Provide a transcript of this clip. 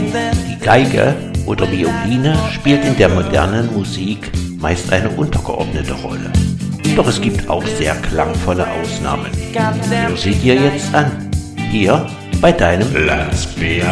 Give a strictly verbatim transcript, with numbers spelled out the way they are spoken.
Die Geige oder Violine spielt in der modernen Musik meist eine untergeordnete Rolle. Doch es gibt auch sehr klangvolle Ausnahmen. Hör sie dir jetzt an, hier bei deinem Landsberg